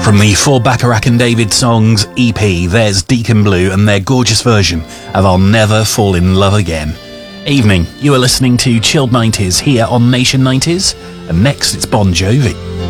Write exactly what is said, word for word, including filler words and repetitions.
From the For Bacharach and David Songs E P, there's Deacon Blue and their gorgeous version of I'll Never Fall in Love Again. Evening, you are listening to Chilled nineties here on Nation nineties, and next it's Bon Jovi.